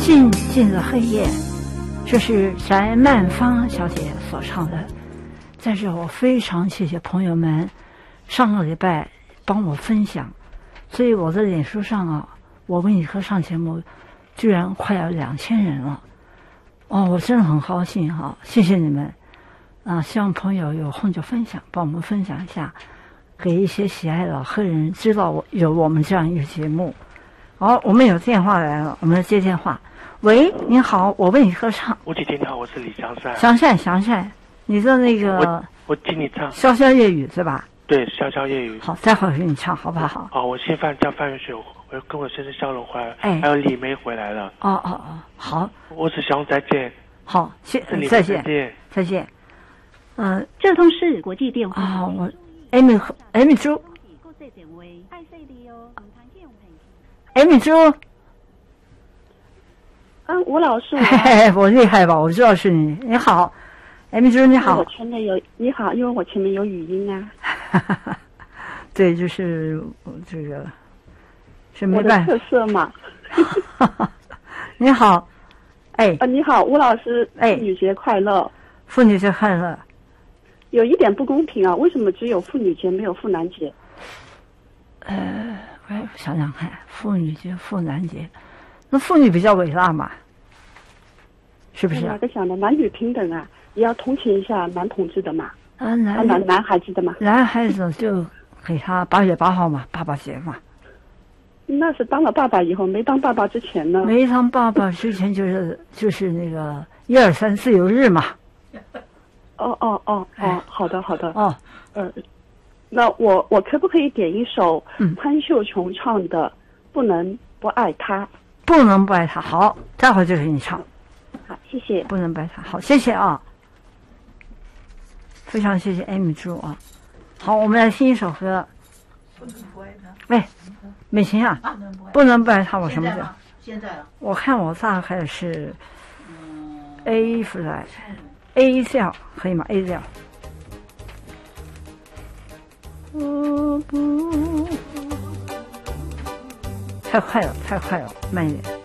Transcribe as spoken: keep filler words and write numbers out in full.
静静的黑夜，这是翟曼芳小姐所唱的。在这我非常谢谢朋友们上个礼拜帮我分享，所以我在脸书上啊，我为你歌唱节目居然快要两千人了。哦，我真的很高兴哈、啊，谢谢你们啊！希望朋友有空就分享，帮我们分享一下，给一些喜爱老客人知道我有我们这样一个节目。好，我们有电话来了，我们来接电话。喂，你好，我为你歌唱。 吴姐姐你好，我是李祥善。 祥善，祥善，你的那个我我听你唱潇潇夜雨是吧？ 对，潇潇夜雨。 好，待会儿给你唱好不好？ 哦，我先放叫范云雪，我跟我先生笑容回来， 哎， 还有李梅回来了。 哦哦哦，好。 我是祥再见。 好，谢再见再见再见。嗯、呃， 这通是国际电话。 啊、哦，我 Amy Amy 朱。Amy 朱。 啊，吴老师， 我我厉害吧？我知道是你。你好，Amy 朱，你好。 我前面有你好，因为我前面有语音啊。 对，就是这个是没办法。我的特色嘛。 你好，哎。 啊，你好，吴老师， 哎， 妇女节快乐！ 妇女节快乐。 有一点不公平啊，为什么只有妇女节没有妇男节？ 呃，我想想看，妇女节、妇男节。那妇女比较伟大嘛，是不是、啊？ 哪个想的？男女平等啊，也要同情一下男同志的嘛。 啊，男男男孩子的嘛。 男孩子就给他八月八号嘛，爸爸节嘛。 那是当了爸爸以后，没当爸爸之前呢？ 没当爸爸之前就是就是那个一二三自由日嘛。 哦哦哦哦，好的好的。 哦， 呃，那我我可不可以点一首嗯潘秀琼唱的《不能不爱他》？ 不能不爱他。好，待会儿就给你唱。 好，谢谢。 不能不爱他。好，谢谢啊，非常谢谢艾米朱啊。好，我们来听一首歌。不能不爱他。喂，美琴啊，啊不能不爱他，我什么叫？ 现在我看我大概是 A flat A 调可以吗 ？A 调。太快了，太快了，慢一点。